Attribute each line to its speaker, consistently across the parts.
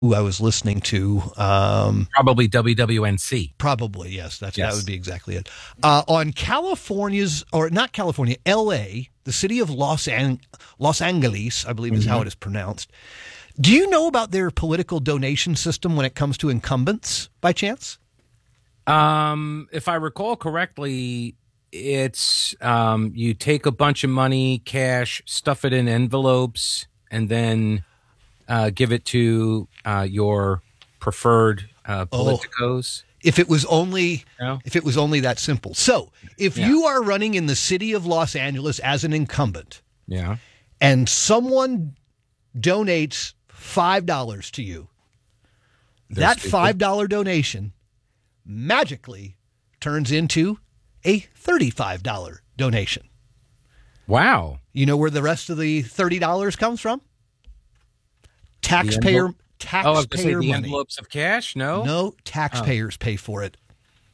Speaker 1: who I was listening to.
Speaker 2: Probably WWNC.
Speaker 1: Probably, yes. That
Speaker 2: Yes.
Speaker 1: would be exactly it. On California's, or not California, L.A., the city of Los Angeles, I believe is how it is pronounced. Do you know about their political donation system when it comes to incumbents, by chance?
Speaker 2: If I recall correctly, it's you take a bunch of money, cash, stuff it in envelopes, and then give it to your preferred politicos.
Speaker 1: If it was only
Speaker 2: No?
Speaker 1: if it was only that simple. So, if you are running in the city of Los Angeles as an incumbent
Speaker 2: Yeah.
Speaker 1: and someone donates $5 to you, that
Speaker 2: stupid.
Speaker 1: $5 donation magically turns into a $35 donation.
Speaker 2: Wow.
Speaker 1: You know where the rest of the $30 comes from? Taxpayer
Speaker 2: Oh, I was going to say the
Speaker 1: money.
Speaker 2: envelopes of cash? No?
Speaker 1: No, taxpayers pay for it.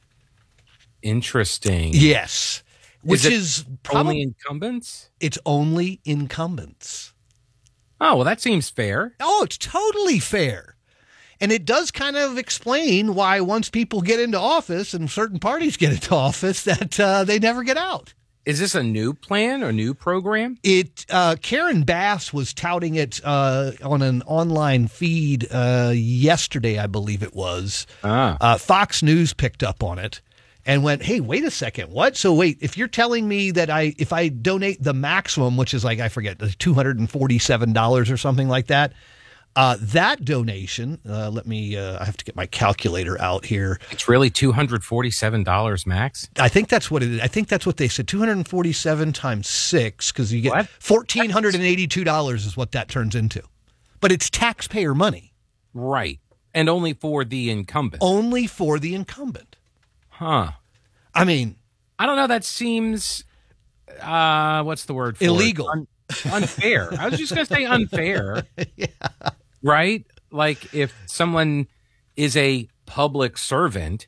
Speaker 2: Interesting.
Speaker 1: Yes. Which
Speaker 2: it
Speaker 1: is
Speaker 2: only
Speaker 1: probably
Speaker 2: incumbents?
Speaker 1: it's only incumbents.
Speaker 2: Oh, well, that seems fair.
Speaker 1: Oh, it's totally fair. And it does kind of explain why once people get into office and certain parties get into office that they never get out.
Speaker 2: Is this a new plan or new program?
Speaker 1: Karen Bass was touting it on an online feed yesterday, I believe it was. Fox News picked up on it and went, "Hey, wait a second, what? So wait, if you're telling me that if I donate the maximum, which is like I forget, $247 or something like that." That donation, I have to get my calculator out here.
Speaker 2: It's really $247 max.
Speaker 1: I think that's what it is. I think that's what they said. 247 times 6, because you get
Speaker 2: What?
Speaker 1: $1,482 is what that turns into. But it's taxpayer money.
Speaker 2: Right. And only for the incumbent.
Speaker 1: Only for the incumbent.
Speaker 2: Huh.
Speaker 1: I mean,
Speaker 2: I don't know. That seems, what's the word for
Speaker 1: illegal.
Speaker 2: it? Unfair. I was just going to say unfair. Yeah. Right? Like if someone is a public servant,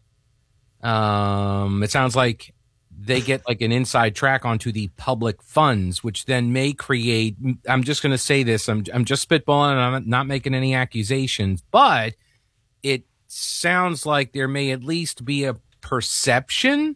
Speaker 2: it sounds like they get like an inside track onto the public funds, which then may create, I'm just going to say this, I'm just spitballing and I'm not making any accusations, but it sounds like there may at least be a perception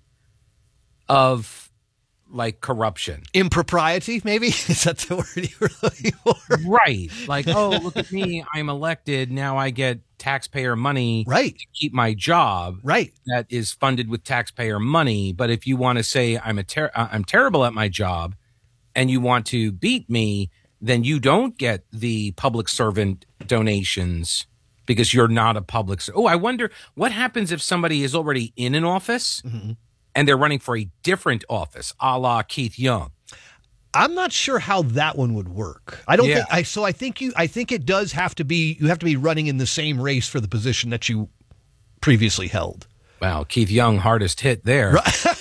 Speaker 2: of like corruption.
Speaker 1: Impropriety, maybe? Is that the word you were looking for?
Speaker 2: Right. Like, oh, look at me. I'm elected. Now I get taxpayer money
Speaker 1: right.
Speaker 2: to keep my job.
Speaker 1: Right.
Speaker 2: That is funded with taxpayer money. But if you want to say I'm terrible at my job and you want to beat me, then you don't get the public servant donations because you're not a public servant. Oh, I wonder what happens if somebody is already in an office and they're running for a different office, a la Keith Young.
Speaker 1: I'm not sure how that one would work. I don't think I think it does have to be, you have to be running in the same race for the position that you previously held.
Speaker 2: Wow, Keith Young, hardest hit there.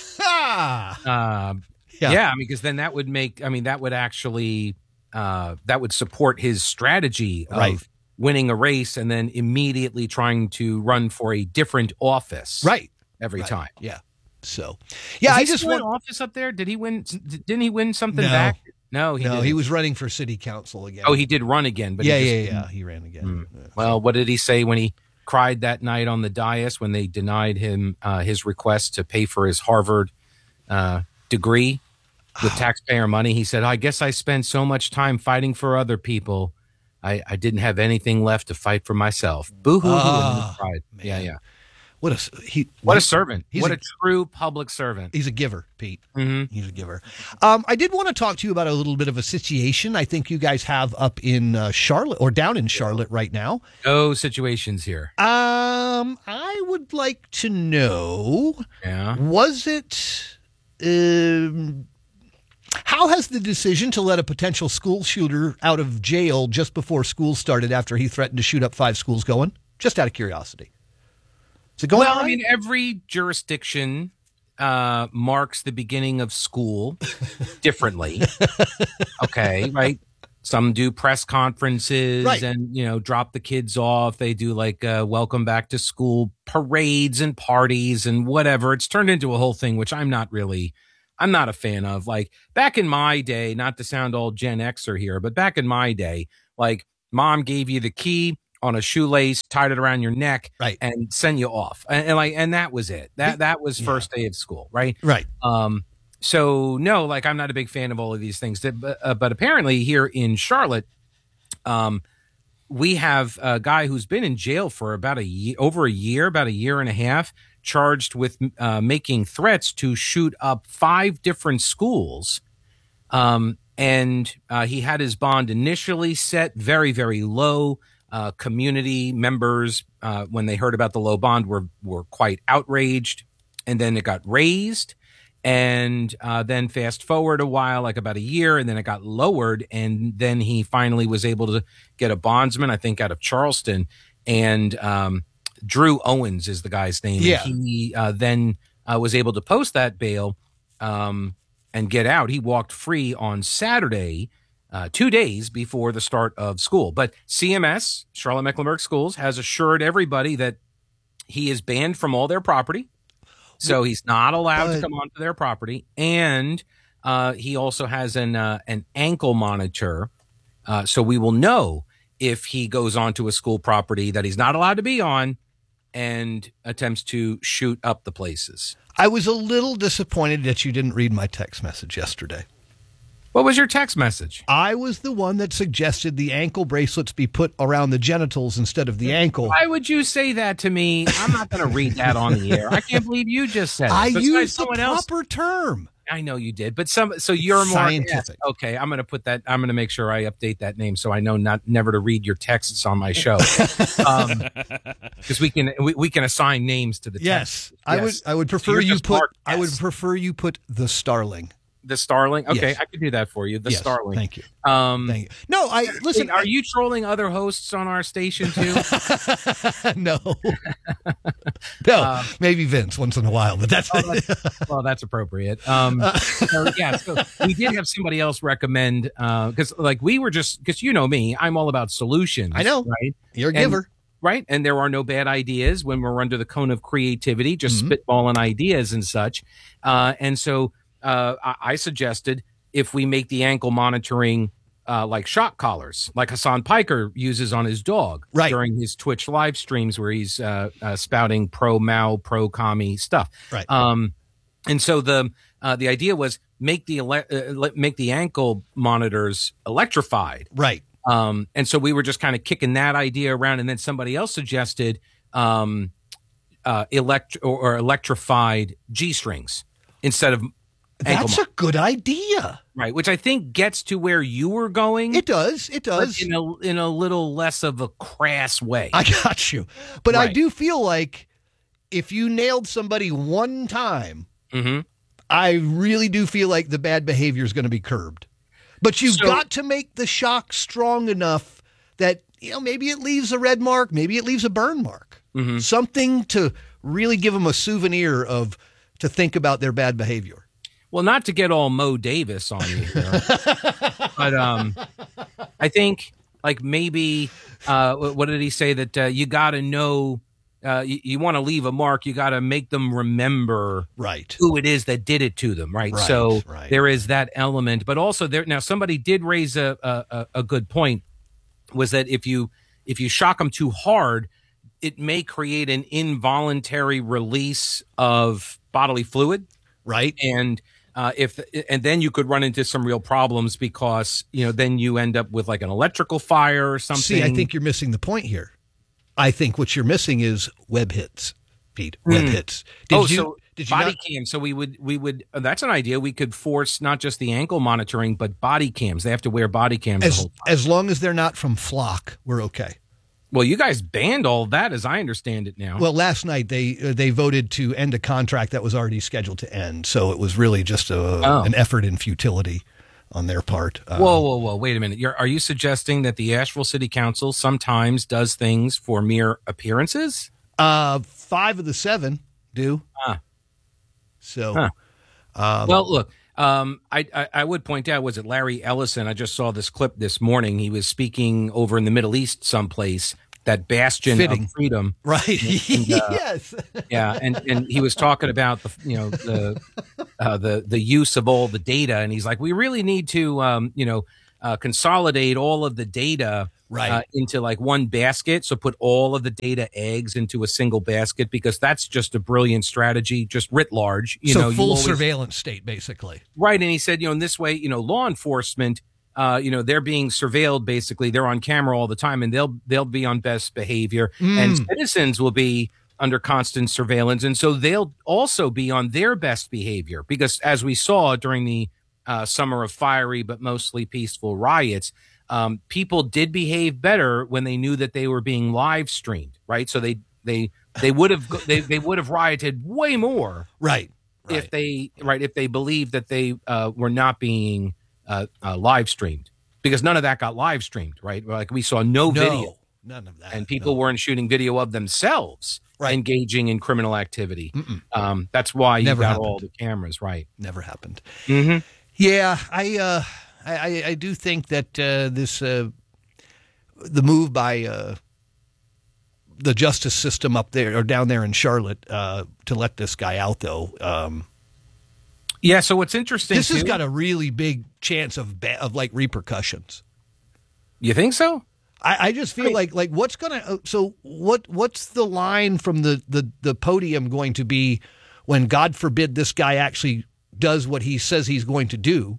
Speaker 1: Yeah,
Speaker 2: because then that would make, I mean, that would actually, that would support his strategy of winning a race and then immediately trying to run for a different office. Every time.
Speaker 1: Yeah. So, yeah,
Speaker 2: I just won office up there. Did he win? Didn't he win something back? No,
Speaker 1: he was running for city council again.
Speaker 2: Oh, he did run again, but
Speaker 1: he ran again.
Speaker 2: Well, what did he say when he cried that night on the dais when they denied him his request to pay for his Harvard degree with taxpayer money? He said, "I guess I spent so much time fighting for other people, I didn't have anything left to fight for myself." Boo-hoo. Yeah. What a servant. What a true public servant.
Speaker 1: He's a giver, Pete. He's a giver. I did want to talk to you about a little bit of a situation I think you guys have up in Charlotte or down in Charlotte right now.
Speaker 2: No situations here.
Speaker 1: I would like to know, was it... how has the decision to let a potential school shooter out of jail just before school started after he threatened to shoot up 5 schools going? Just out of curiosity. Is it going
Speaker 2: well,
Speaker 1: right?
Speaker 2: I mean, every jurisdiction marks the beginning of school differently. Okay, right? Some do press conferences and, drop the kids off. They do like welcome back to school parades and parties and whatever. It's turned into a whole thing, which I'm not a fan of. Like back in my day, not to sound all Gen Xer here, but back in my day, like mom gave you the key, on a shoelace, tied it around your neck,
Speaker 1: right,
Speaker 2: and send you off. And that was it. That was first day of school, right?
Speaker 1: Right.
Speaker 2: So no, like I'm not a big fan of all of these things, but apparently here in Charlotte, we have a guy who's been in jail for about a year and a half, charged with making threats to shoot up 5 different schools. And he had his bond initially set very, very low. Community members, when they heard about the low bond, were quite outraged. And then it got raised. And then fast forward a while, like about a year, and then it got lowered. And then he finally was able to get a bondsman, I think, out of Charleston. And Drew Owens is the guy's name.
Speaker 1: Yeah.
Speaker 2: And he then was able to post that bail and get out. He walked free on Saturday, 2 days before the start of school. But CMS, Charlotte-Mecklenburg Schools, has assured everybody that he is banned from all their property. So he's not allowed to come onto their property, and he also has an ankle monitor, so we will know if he goes onto a school property that he's not allowed to be on and attempts to shoot up the places.
Speaker 1: I was a little disappointed that you didn't read my text message yesterday.
Speaker 2: What was your text message?
Speaker 1: I was the one that suggested the ankle bracelets be put around the genitals instead of the ankle.
Speaker 2: Why would you say that to me? I'm not going to read that on the air. I can't believe you just said it.
Speaker 1: I used the proper term.
Speaker 2: I know you did, but so you're more
Speaker 1: scientific.
Speaker 2: Okay, I'm going to put that. I'm going to make sure I update that name so I know never to read your texts on my show. Because we can assign names to the text.
Speaker 1: Yes, I would prefer you put the Starling.
Speaker 2: The Starling? Okay,
Speaker 1: yes.
Speaker 2: I could do that for you. The Starling.
Speaker 1: Thank you. Thank you. No, listen.
Speaker 2: Are you trolling other hosts on our station too?
Speaker 1: No. Maybe Vince once in a while, but that's
Speaker 2: that's appropriate. So we did have somebody else recommend because you know me, I'm all about solutions.
Speaker 1: I know,
Speaker 2: right?
Speaker 1: You're a giver.
Speaker 2: Right. And there are no bad ideas when we're under the cone of creativity, just spitballing ideas and such. And so I suggested if we make the ankle monitoring like shock collars, like Hassan Piker uses on his dog during his Twitch live streams where he's spouting pro-Mao, pro-commie stuff.
Speaker 1: Right.
Speaker 2: And so the idea was make the ankle monitors electrified.
Speaker 1: Right.
Speaker 2: And so we were just kind of kicking that idea around, and then somebody else suggested electrified G-strings instead of
Speaker 1: That's a good idea.
Speaker 2: Right, which I think gets to where you were going.
Speaker 1: It does. But
Speaker 2: in a little less of a crass way.
Speaker 1: I got you. But I do feel like if you nailed somebody one time, I really do feel like the bad behavior is going to be curbed. But you've got to make the shock strong enough that, maybe it leaves a red mark, maybe it leaves a burn mark. Something to really give them a souvenir to think about their bad behavior.
Speaker 2: Well, not to get all Mo Davis on you here, but I think like maybe what did he say that you got to know you want to leave a mark, you got to make them remember who it is that did it to them, right? So there is that element, but also now somebody did raise a good point, was that if you shock them too hard, it may create an involuntary release of bodily fluid,
Speaker 1: right?
Speaker 2: And then you could run into some real problems because then you end up with like an electrical fire or something.
Speaker 1: See, I think you're missing the point here. I think what you're missing is web hits, Pete. Web hits.
Speaker 2: Did you body cam? So we would. That's an idea. We could force not just the ankle monitoring, but body cams. They have to wear body cams the whole time.
Speaker 1: As long as they're not from Flock, we're okay.
Speaker 2: Well, you guys banned all of that, as I understand it now.
Speaker 1: Well, last night they voted to end a contract that was already scheduled to end, so it was really just an effort in futility on their part.
Speaker 2: Whoa! Wait a minute. Are you suggesting that the Asheville City Council sometimes does things for mere appearances?
Speaker 1: 5 of the 7 do. So,
Speaker 2: well, look. I would point out, was it Larry Ellison? I just saw this clip this morning. He was speaking over in the Middle East someplace, that bastion of freedom.
Speaker 1: Right. And, yes.
Speaker 2: Yeah. And he was talking about the use of all the data. And he's like, we really need to, consolidate all of the data into like one basket. So put all of the data eggs into a single basket, because that's just a brilliant strategy, just writ large.
Speaker 1: Full surveillance state, basically.
Speaker 2: Right. And he said, in this way, law enforcement, they're being surveilled. Basically, they're on camera all the time, and they'll be on best behavior, and citizens will be under constant surveillance, and so they'll also be on their best behavior, because as we saw during the summer of fiery but mostly peaceful riots, people did behave better when they knew that they were being live streamed, right? So they would have rioted way more, if they believed that they were not being live streamed, because none of that got live streamed, right? Like we saw no video,
Speaker 1: none of that,
Speaker 2: and people weren't shooting video of themselves engaging in criminal activity. That's why you got all the cameras, right?
Speaker 1: Never happened.
Speaker 2: Mm-hmm.
Speaker 1: Yeah, I do think that the move by the justice system up there or down there in Charlotte to let this guy out, though.
Speaker 2: Yeah. So what's interesting?
Speaker 1: This has got a really big chance of repercussions.
Speaker 2: You think so?
Speaker 1: I just feel like what's gonna what's the line from the podium going to be when, God forbid, this guy actually does what he says he's going to do?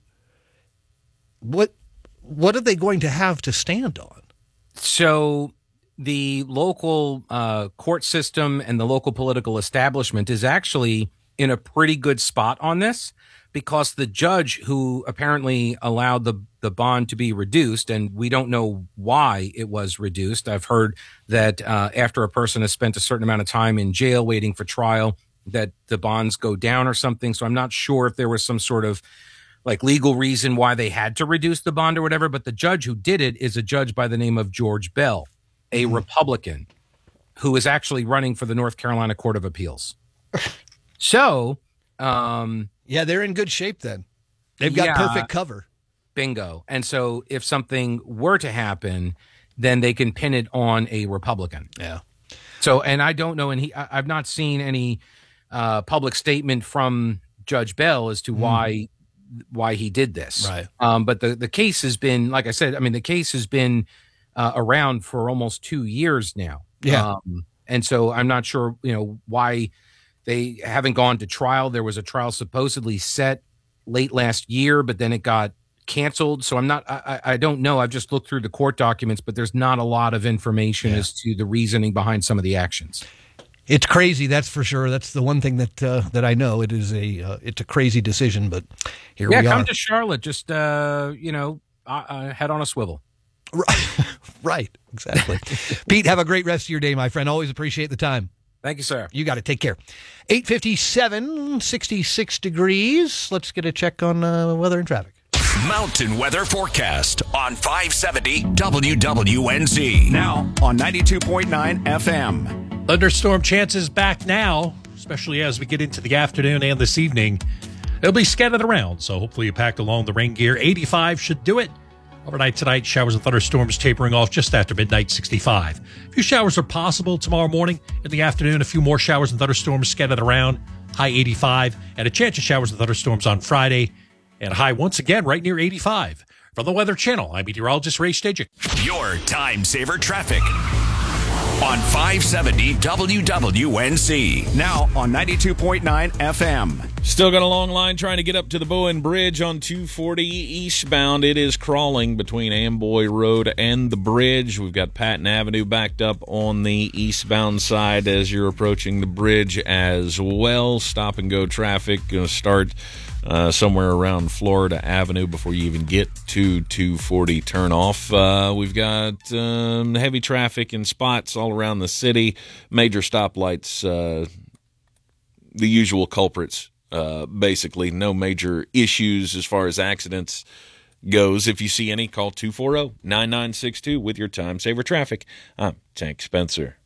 Speaker 1: What are they going to have to stand on?
Speaker 2: So the local court system and the local political establishment is actually in a pretty good spot on this, because the judge who apparently allowed the bond to be reduced, and we don't know why it was reduced. I've heard that after a person has spent a certain amount of time in jail waiting for trial, that the bonds go down or something. So I'm not sure if there was some sort of like legal reason why they had to reduce the bond or whatever. But the judge who did it is a judge by the name of George Bell, a Republican who is actually running for the North Carolina Court of Appeals. So,
Speaker 1: yeah, they're in good shape then. They've got perfect cover.
Speaker 2: Bingo. And so if something were to happen, then they can pin it on a Republican.
Speaker 1: Yeah.
Speaker 2: So, and I don't know, and I've not seen any public statement from Judge Bell as to why he did this.
Speaker 1: Right.
Speaker 2: But the case has been, like I said, the case has been around for almost 2 years now.
Speaker 1: Yeah.
Speaker 2: And so I'm not sure, why they haven't gone to trial. There was a trial supposedly set late last year, but then it got canceled. So I don't know. I've just looked through the court documents, but there's not a lot of information as to the reasoning behind some of the actions.
Speaker 1: It's crazy, that's for sure. That's the one thing that I know. It is it's a crazy decision, but here we are.
Speaker 2: Yeah, come to Charlotte. Just head on a swivel.
Speaker 1: Right, exactly. Pete, have a great rest of your day, my friend. Always appreciate the time.
Speaker 2: Thank you, sir.
Speaker 1: You got it. Take care. 8:57, 66 degrees. Let's get a check on weather and traffic.
Speaker 3: Mountain weather forecast on 570 WWNZ. Now on 92.9 FM.
Speaker 4: Thunderstorm chances back now, especially as we get into the afternoon and this evening. It'll be scattered around, so hopefully you packed along the rain gear. 85 should do it. Overnight tonight, showers and thunderstorms tapering off just after midnight, 65. A few showers are possible tomorrow morning. In the afternoon, a few more showers and thunderstorms scattered around, high 85. And a chance of showers and thunderstorms on Friday, and a high once again right near 85. From the Weather Channel, I'm meteorologist Ray Stajic.
Speaker 3: Your time saver traffic on 570 WWNZ. Now on 92.9 FM.
Speaker 5: Still got a long line trying to get up to the Bowen Bridge on 240 eastbound. It is crawling between Amboy Road and the bridge. We've got Patton Avenue backed up on the eastbound side as you're approaching the bridge as well. Stop and go traffic going to start somewhere around Florida Avenue before you even get to 240 turnoff. We've got heavy traffic in spots all around the city. Major stoplights, the usual culprits. Basically, no major issues as far as accidents goes. If you see any, call 240-9962 with your time saver traffic. I'm Tank Spencer.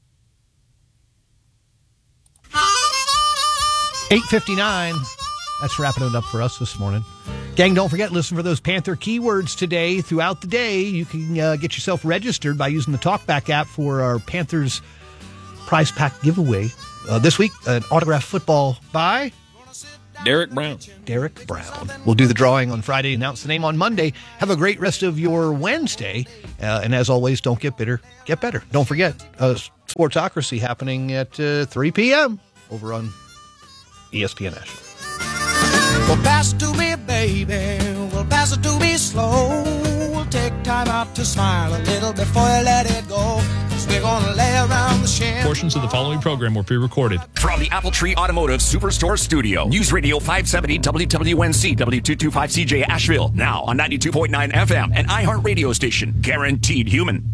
Speaker 1: 8:59. That's wrapping it up for us this morning. Gang, don't forget, listen for those Panther keywords today. Throughout the day, you can get yourself registered by using the TalkBack app for our Panthers prize pack giveaway. This week, an autographed football by
Speaker 5: Derek Brown.
Speaker 1: Derek Brown. We'll do the drawing on Friday, announce the name on Monday. Have a great rest of your Wednesday. And as always, don't get bitter, get better. Don't forget, Sportsocracy happening at 3 p.m. over on ESPN Nashville.
Speaker 6: Well, pass it to me, baby. Well, pass it to me slow. We'll take time out to smile a little before you let it go. 'Cause we're gonna lay around the shin.
Speaker 7: Portions of the following program were pre-recorded.
Speaker 3: From the Apple Tree Automotive Superstore Studio, News Radio 570 WWNC, W225CJ Asheville, now on 92.9 FM, and iHeart Radio Station, guaranteed human.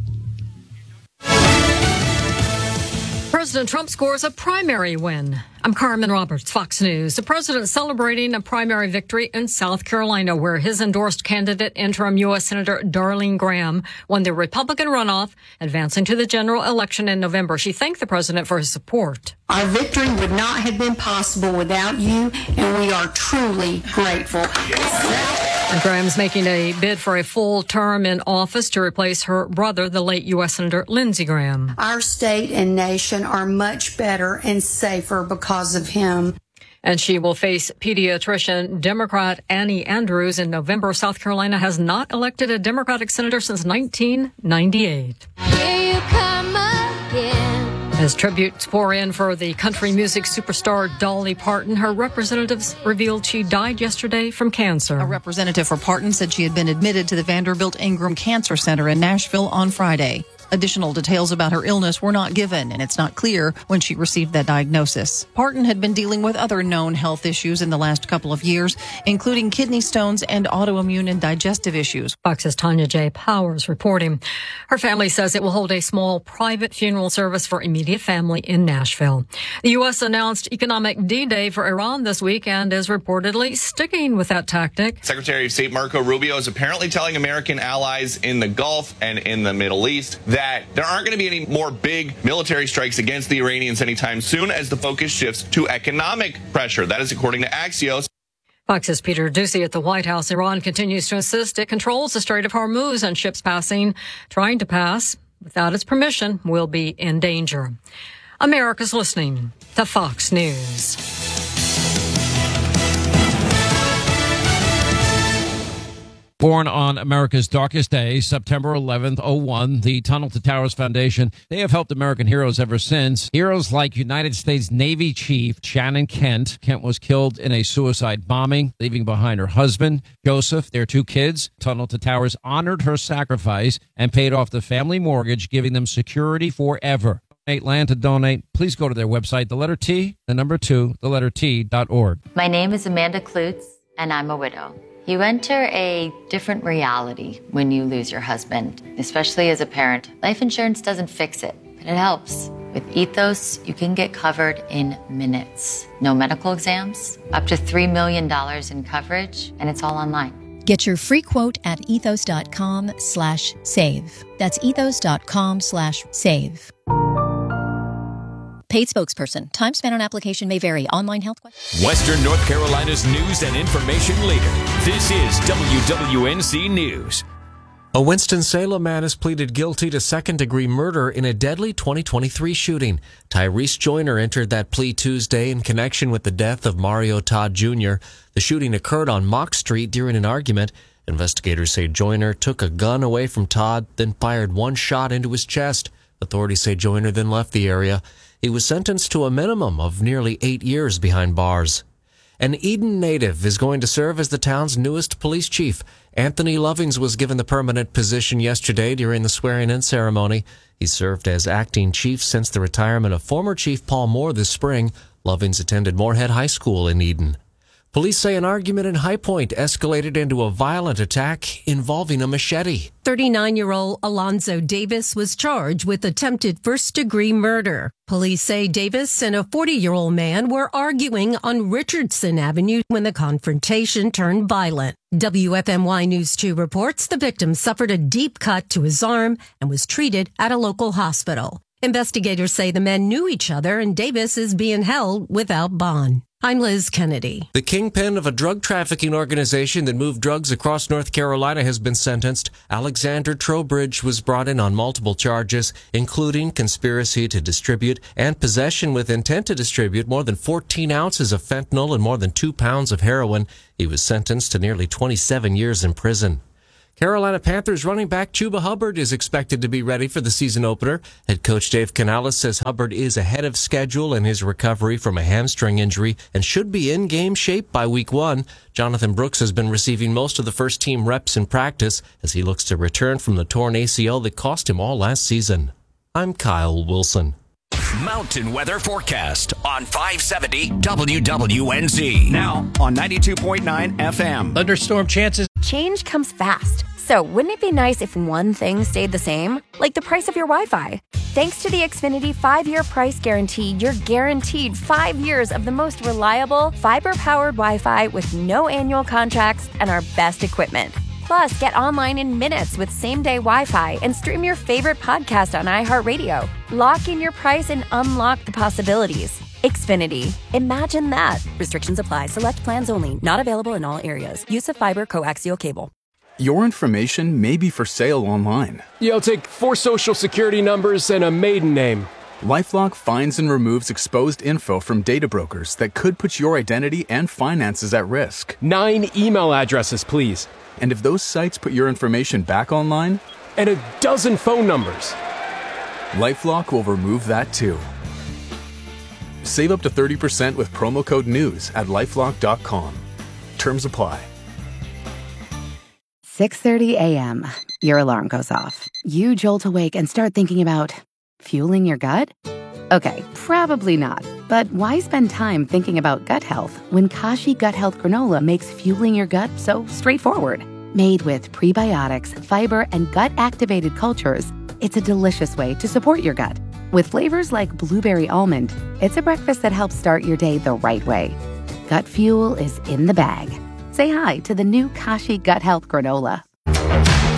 Speaker 8: President Trump scores a primary win. I'm Carmen Roberts, Fox News. The president celebrating a primary victory in South Carolina, where his endorsed candidate, interim U.S. Senator Darlene Graham, won the Republican runoff, advancing to the general election in November. She thanked the president for his support.
Speaker 9: Our victory would not have been possible without you, and we are truly grateful.
Speaker 8: And Graham's making a bid for a full term in office to replace her brother, the late U.S. Senator Lindsey Graham.
Speaker 9: Our state and nation are much better and safer because of him.
Speaker 8: And she will face pediatrician Democrat Annie Andrews in November. South Carolina has not elected a Democratic senator since 1998.
Speaker 10: Here you come again.
Speaker 8: As tributes pour in for the country music superstar Dolly Parton, her representatives revealed she died yesterday from cancer.
Speaker 11: A representative for Parton said she had been admitted to the Vanderbilt Ingram Cancer Center in Nashville on Friday. Additional details about her illness were not given, and it's not clear when she received that diagnosis. Parton had been dealing with other known health issues in the last couple of years, including kidney stones and autoimmune and digestive issues.
Speaker 8: Fox's Tanya J. Powers reporting. Her family says it will hold a small private funeral service for immediate family in Nashville. The U.S. announced economic D-Day for Iran this week and is reportedly sticking with that tactic.
Speaker 12: Secretary of State Marco Rubio is apparently telling American allies in the Gulf and in the Middle East that there aren't going to be any more big military strikes against the Iranians anytime soon as the focus shifts to economic pressure. That is according to Axios.
Speaker 8: Fox's Peter Doocy at the White House. Iran continues to insist it controls the Strait of Hormuz, and ships trying to pass without its permission will be in danger. America's listening to Fox News.
Speaker 13: Born on America's darkest day, September 11th, 01, the Tunnel to Towers Foundation, they have helped American heroes ever since. Heroes like United States Navy Chief Shannon Kent. Kent was killed in a suicide bombing, leaving behind her husband, Joseph, their 2 kids. Tunnel to Towers honored her sacrifice and paid off the family mortgage, giving them security forever. Land to donate, please go to their website, the letter T, the number 2, the letter T.org.
Speaker 14: My name is Amanda Klutz, and I'm a widow. You enter a different reality when you lose your husband, especially as a parent. Life insurance doesn't fix it, but it helps. With Ethos, you can get covered in minutes. No medical exams, up to $3 million in coverage, and it's all online.
Speaker 15: Get your free quote at ethos.com/save. That's ethos.com/save. Paid spokesperson. Time spent on application may vary. Online health questions.
Speaker 3: Western North Carolina's news and information leader. This is WWNC News.
Speaker 16: A Winston-Salem man has pleaded guilty to second-degree murder in a deadly 2023 shooting. Tyrese Joyner entered that plea Tuesday in connection with the death of Mario Todd Jr. The shooting occurred on Mock Street during an argument. Investigators say Joyner took a gun away from Todd, then fired one shot into his chest. Authorities say Joyner then left the area. He was sentenced to a minimum of nearly 8 years behind bars. An Eden native is going to serve as the town's newest police chief. Anthony Lovings was given the permanent position yesterday during the swearing-in ceremony. He served as acting chief since the retirement of former Chief Paul Moore this spring. Lovings attended Moorhead High School in Eden. Police say an argument in High Point escalated into a violent attack involving a machete.
Speaker 17: 39-year-old Alonzo Davis was charged with attempted first-degree murder. Police say Davis and a 40-year-old man were arguing on Richardson Avenue when the confrontation turned violent. WFMY News 2 reports the victim suffered a deep cut to his arm and was treated at a local hospital. Investigators say the men knew each other and Davis is being held without bond. I'm Liz Kennedy.
Speaker 16: The kingpin of a drug trafficking organization that moved drugs across North Carolina has been sentenced. Alexander Trowbridge was brought in on multiple charges, including conspiracy to distribute and possession with intent to distribute more than 14 ounces of fentanyl and more than 2 pounds of heroin. He was sentenced to nearly 27 years in prison. Carolina Panthers running back Chuba Hubbard is expected to be ready for the season opener. Head coach Dave Canales says Hubbard is ahead of schedule in his recovery from a hamstring injury and should be in game shape by week 1. Jonathan Brooks has been receiving most of the first team reps in practice as he looks to return from the torn ACL that cost him all last season. I'm Kyle Wilson.
Speaker 3: Mountain weather forecast on 570 WWNZ. Now on 92.9 FM.
Speaker 4: Thunderstorm chances.
Speaker 18: Change comes fast. So wouldn't it be nice if one thing stayed the same? Like the price of your Wi-Fi. Thanks to the Xfinity 5-year price guarantee, you're guaranteed 5 years of the most reliable, fiber-powered Wi-Fi with no annual contracts and our best equipment. Plus, get online in minutes with same-day Wi-Fi and stream your favorite podcast on iHeartRadio. Lock in your price and unlock the possibilities. Xfinity. Imagine that. Restrictions apply. Select plans only. Not available in all areas. Use of fiber coaxial cable.
Speaker 19: Your information may be for sale online.
Speaker 20: Yeah, I'll take 4 social security numbers and a maiden name.
Speaker 19: LifeLock finds and removes exposed info from data brokers that could put your identity and finances at risk.
Speaker 20: 9 email addresses, please.
Speaker 19: And if those sites put your information back online?
Speaker 20: And a dozen phone numbers.
Speaker 19: LifeLock will remove that too. Save up to 30% with promo code NEWS at LifeLock.com. Terms apply.
Speaker 21: 6:30 a.m. Your alarm goes off. You jolt awake and start thinking about fueling your gut? Okay, probably not. But why spend time thinking about gut health when Kashi Gut Health Granola makes fueling your gut so straightforward? Made with prebiotics, fiber, and gut-activated cultures, it's a delicious way to support your gut. With flavors like blueberry almond, it's a breakfast that helps start your day the right way. Gut fuel is in the bag. Say hi to the new Kashi Gut Health Granola.